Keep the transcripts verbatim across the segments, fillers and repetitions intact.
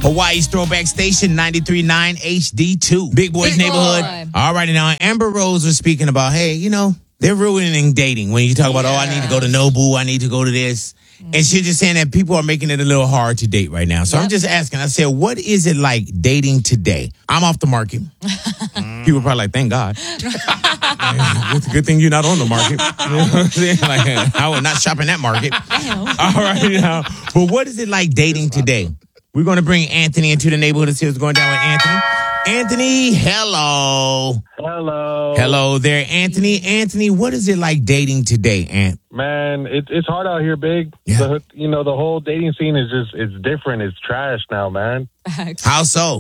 Hawaii's throwback station, ninety-three point nine H D two. Big Boy's Big Neighborhood. Boy. All right, now Amber Rose was speaking about, hey, you know, they're ruining dating. When you talk about, oh, I need to go to Nobu, I need to go to this. And she's just saying that people are making it a little hard to date right now. So Yep. I'm just asking, I said, what is it like dating today? I'm off the market. People are probably like, thank God. It's a good thing you're not on the market. You know what I'm saying? Like, I will not shop in that market. All right, now. But what is it like dating today? We're going to bring Anthony into the neighborhood and see what's going down with Anthony. Anthony, hello. Hello. Hello there, Anthony. Anthony, what is it like dating today, Ant? Man, it, it's hard out here, Big. Yeah. The, you know, the whole dating scene is just, it's different. It's trash now, man. How so?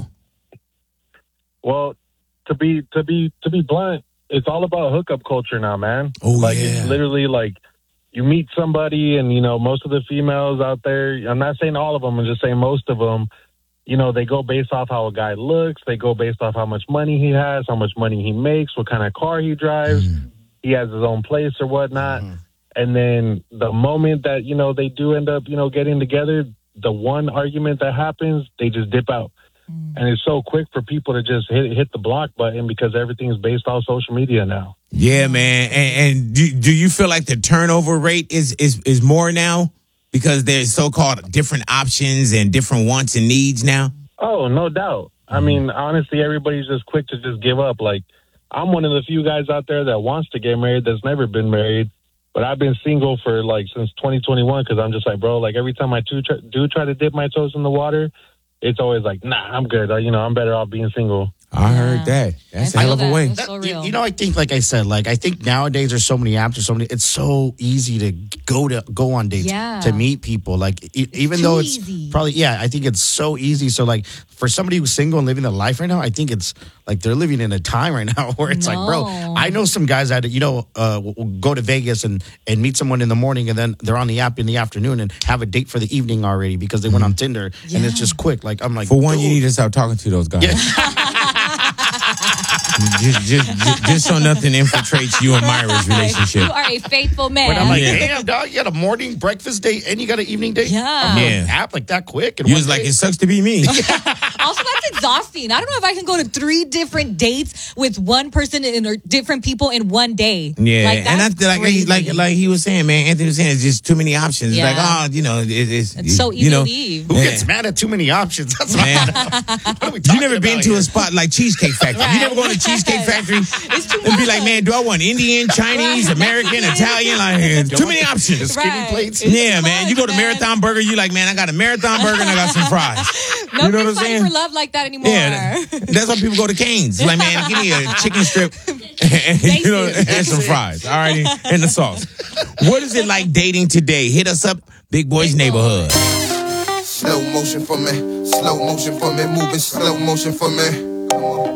Well, to be, to be, to be blunt, it's all about hookup culture now, man. Oh, like, yeah. it's literally like, you meet somebody and, you know, most of the females out there, I'm not saying all of them, I'm just saying most of them, you know, they go based off how a guy looks. They go based off how much money he has, how much money he makes, what kind of car he drives. Mm. He has his own place or whatnot. Mm. And then the moment that, you know, they do end up, you know, getting together, the one argument that happens, they just dip out. Mm. And it's so quick for people to just hit hit the block button because everything's based off social media now. Yeah, man. And, and do, do you feel like the turnover rate is, is, is more now? Because there's so-called different options and different wants and needs now? Oh, no doubt. I mean, honestly, everybody's just quick to just give up. Like, I'm one of the few guys out there that wants to get married that's never been married. But I've been single for, like, since twenty twenty-one because I'm just like, bro, like, every time I do try, do try to dip my toes in the water, it's always like, nah, I'm good. You know, I'm better off being single. I heard that. That's a hell of a way. So You, real. you know, I think, like I said, like I think nowadays there's so many apps, there's so many. It's so easy to go to go on dates, Yeah. to meet people. Like e- even too though it's easy. probably, yeah, I think it's so easy. So like for somebody who's single and living their life right now, I think it's like they're living in a time right now where it's like, bro, No. I know some guys that you know uh, will will go to Vegas and and meet someone in the morning and then they're on the app in the afternoon and have a date for the evening already because they went on Tinder and it's just quick. Like I'm like, For one, dude. you need to start talking to those guys. just, just, just, just so nothing infiltrates you and Myra's relationship. You are a faithful man. But I'm like, Yeah. damn, dog, you got a morning breakfast date and you got an evening date? Yeah. On Yeah. an app like that quick? And You one was like, day? it sucks to be me. Also, that's exhausting. I don't know if I can go to three different dates with one person and or different people in one day. Yeah, like, and that's that's like crazy. like like he was saying, man. Anthony was saying it's just too many options. It's Yeah. like, oh, you know, it, it's It's so easy you know, to leave. Who Yeah. gets mad at too many options? That's what, Man. what are we You talking never been about to here? a spot like Cheesecake Factory. You Right. never go to Cheesecake Factory It's too and be much. like, man, do I want Indian, Chinese, Right. American, Italian? Like, too many options. Skinny Right. plates. It's Yeah, too man. You much, go to man. Marathon Burger, you like, man, I got a Marathon Burger and I got some fries. Nobody's you know what I'm fighting saying? for love like that anymore. Yeah, that- that's why people go to Cane's. Like, man, give me a chicken strip and, you know, and some fries. All right, and the sauce. What is it like dating today? Hit us up, Big Boy's Neighborhood. Slow motion for me, slow motion for me, moving slow motion for me.